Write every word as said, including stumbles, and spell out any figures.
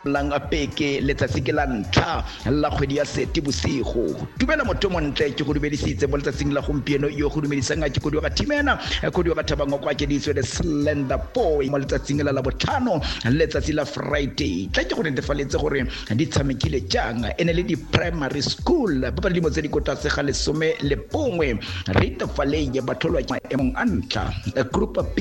lang a peke letsatsi ke la ntlha la kgwedi ya Seetebosigo. Dumela motho mo ntle ke go dumedisitse mo letsatsing la gompieno yo go dumedisang a ke go diwa ga Timena go diwa ga Thabang kwa ke ditso the Slender Boy mo letsatsing la la botlhano letsatsi la Friday. Tla ke go netefaletse gore di tshamekile jang ene le di primary school ba ba di mo tse di kotase ga lesome le bongwe re tefaleye batholwa ke emong antla a group of